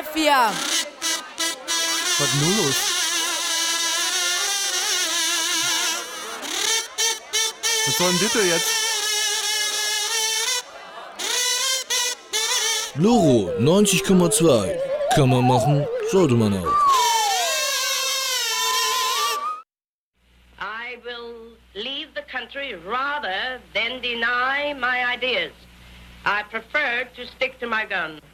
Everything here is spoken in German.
Chef hier. Was ist nun los? Was soll denn das jetzt? Loro 90,2. Kann man machen, sollte man auch. I will leave the country rather than deny my ideas. I prefer to stick to my guns.